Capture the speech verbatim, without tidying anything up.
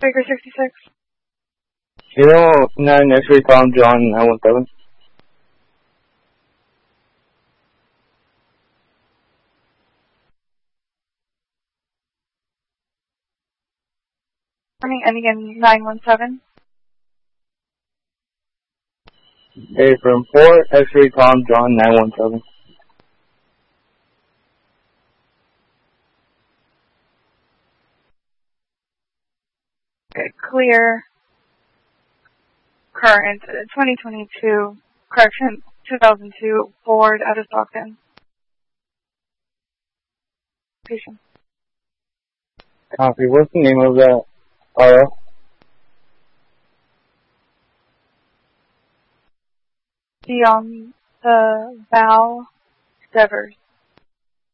Baker sixty-six. Zero nine X-ray Tom John nine one seven. Morning, and again, nine one seven. A from four X-ray Tom John nine one seven. Okay, clear. Current, twenty twenty-two, correction, two thousand two, Ford out of Stockton. Patient. Copy. What's the name of that R F? The, um, the Val Devers.